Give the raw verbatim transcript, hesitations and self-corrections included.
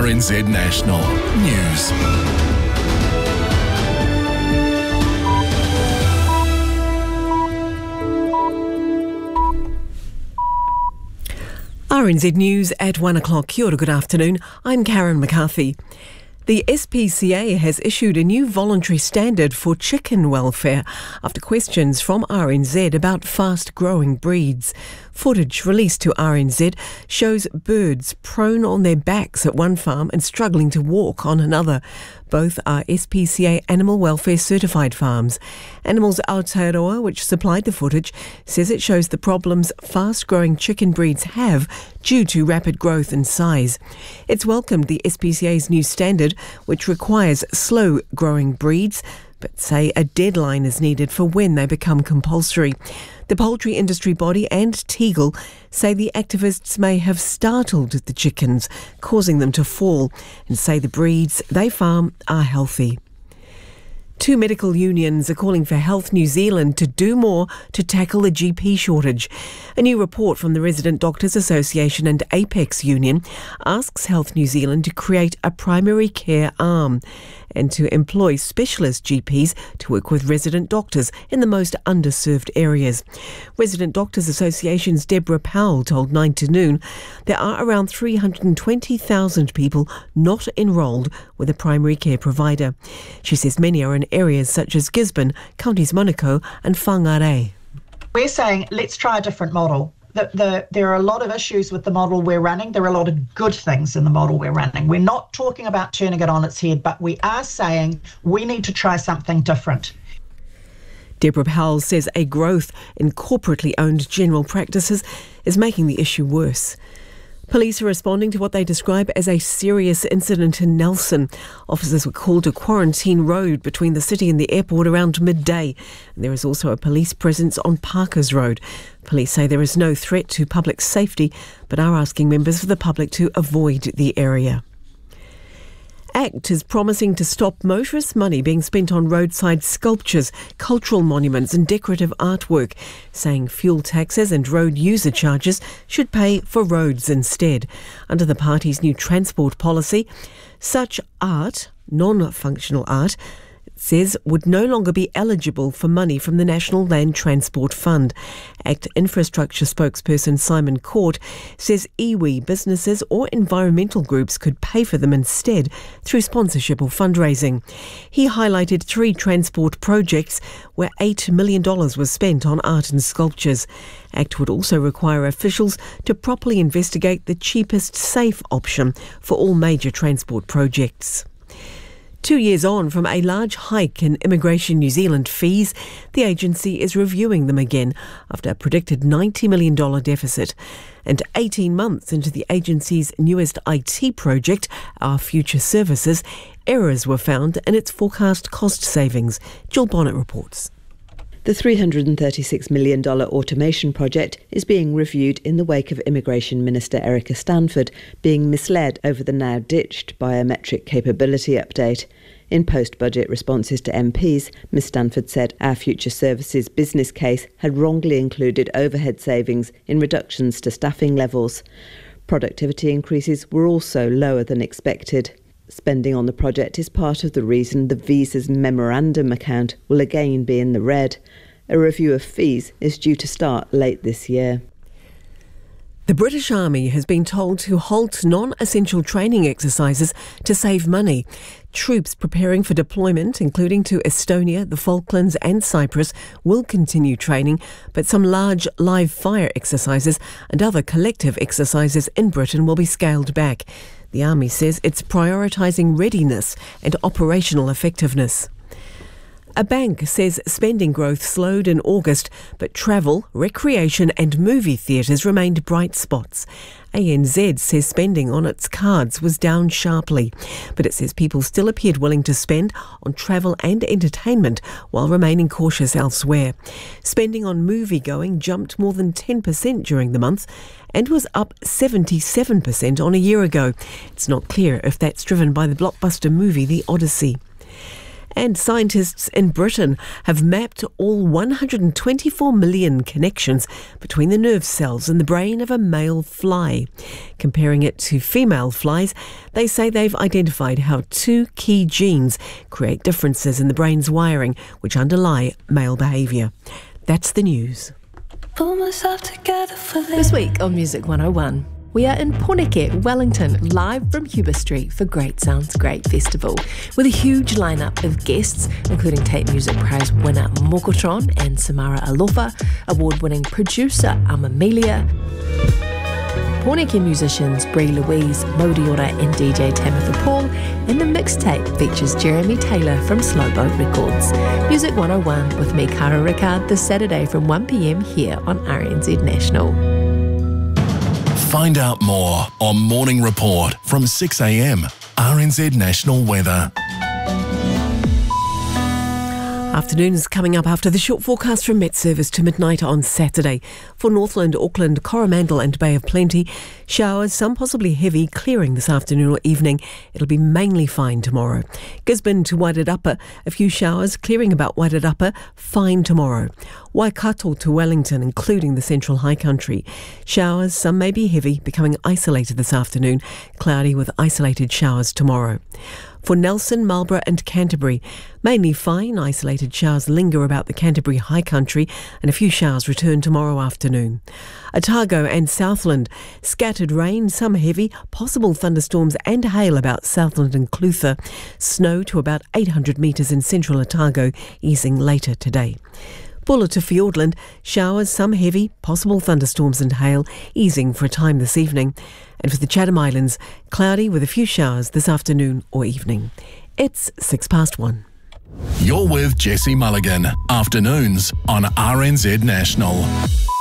N Z National News. R N Z News at one o'clock. Kia ora, good afternoon. I'm Karen McCarthy. The S P C A has issued a new voluntary standard for chicken welfare after questions from R N Z about fast-growing breeds. Footage released to R N Z shows birds prone on their backs at one farm and struggling to walk on another. Both are S P C A Animal Welfare certified farms. Animals Aotearoa, which supplied the footage, says it shows the problems fast-growing chicken breeds have due to rapid growth and size. It's welcomed the S P C A's new standard, which requires slow-growing breeds, but say a deadline is needed for when they become compulsory. The poultry industry body and Tegel say the activists may have startled the chickens, causing them to fall, and say the breeds they farm are healthy. Two medical unions are calling for Health New Zealand to do more to tackle the G P shortage. A new report from the Resident Doctors Association and Apex Union asks Health New Zealand to create a primary care arm and to employ specialist G Ps to work with resident doctors in the most underserved areas. Resident Doctors Association's Deborah Powell told Nine to Noon there are around three hundred twenty thousand people not enrolled with a primary care provider. She says many are in areas such as Gisborne, Counties Manukau and Whangarei. We're saying let's try a different model. The, the, there are a lot of issues with the model we're running. There are a lot of good things in the model we're running. We're not talking about turning it on its head, but we are saying we need to try something different. Deborah Powell says a growth in corporately owned general practices is making the issue worse. Police are responding to what they describe as a serious incident in Nelson. Officers were called to Quarantine Road between the city and the airport around midday. And there is also a police presence on Parkers Road. Police say there is no threat to public safety, but are asking members of the public to avoid the area. ACT is promising to stop motorist money being spent on roadside sculptures, cultural monuments and decorative artwork, saying fuel taxes and road user charges should pay for roads instead. Under the party's new transport policy, such art, non-functional art, says would no longer be eligible for money from the National Land Transport Fund. ACT Infrastructure spokesperson Simon Court says iwi businesses or environmental groups could pay for them instead through sponsorship or fundraising. He highlighted three transport projects where eight million dollars was spent on art and sculptures. ACT would also require officials to properly investigate the cheapest safe option for all major transport projects. Two years on from a large hike in Immigration New Zealand fees, the agency is reviewing them again after a predicted ninety million dollars deficit. And eighteen months into the agency's newest I T project, Our Future Services, errors were found in its forecast cost savings. Jill Bonnet reports. The three hundred thirty-six million dollars automation project is being reviewed in the wake of Immigration Minister Erica Stanford being misled over the now-ditched biometric capability update. In post-budget responses to M Ps, Miz Stanford said Our Future Services business case had wrongly included overhead savings in reductions to staffing levels. Productivity increases were also lower than expected. Spending on the project is part of the reason the Visa's memorandum account will again be in the red. A review of fees is due to start late this year. The British Army has been told to halt non-essential training exercises to save money. Troops preparing for deployment, including to Estonia, the Falklands and Cyprus, will continue training, but some large live fire exercises and other collective exercises in Britain will be scaled back. The Army says it's prioritising readiness and operational effectiveness. A bank says spending growth slowed in August, but travel, recreation and movie theatres remained bright spots. A N Z says spending on its cards was down sharply, but it says people still appeared willing to spend on travel and entertainment while remaining cautious elsewhere. Spending on movie-going jumped more than ten percent during the month and was up seventy-seven percent on a year ago. It's not clear if that's driven by the blockbuster movie The Odyssey. And scientists in Britain have mapped all one hundred twenty-four million connections between the nerve cells in the brain of a male fly. Comparing it to female flies, they say they've identified how two key genes create differences in the brain's wiring which underlie male behaviour. That's the news. Pull myself together for this. This week on Music one oh one, we are in Porneke, Wellington, live from Huber Street for Great Sounds Great Festival, with a huge lineup of guests, including Tate Music Prize winner Mokotron and Samara Alofa, award-winning producer Amamelia, Porneke musicians Brie Louise, Modiora and D J Tamitha Paul, and the mixtape features Jeremy Taylor from Slowboat Records. Music one oh one with me, Cara Ricard, this Saturday from one p m here on R N Z National. Find out more on Morning Report from six a m, R N Z National Weather. Afternoon is coming up after the short forecast from Met Service to midnight on Saturday. For Northland, Auckland, Coromandel and Bay of Plenty, showers, some possibly heavy, clearing this afternoon or evening. It'll be mainly fine tomorrow. Gisborne to Wairarapa, a few showers, clearing about Wairarapa, fine tomorrow. Waikato to Wellington, including the Central High Country. Showers, some may be heavy, becoming isolated this afternoon, cloudy with isolated showers tomorrow. For Nelson, Marlborough and Canterbury, mainly fine, isolated showers linger about the Canterbury High Country and a few showers return tomorrow afternoon. Otago and Southland, scattered rain, some heavy, possible thunderstorms and hail about Southland and Clutha. Snow to about eight hundred metres in central Otago, easing later today. Bulla to Fiordland, showers, some heavy, possible thunderstorms and hail, easing for a time this evening. And for the Chatham Islands, cloudy with a few showers this afternoon or evening. It's six past one. You're with Jesse Mulligan, afternoons on R N Z National.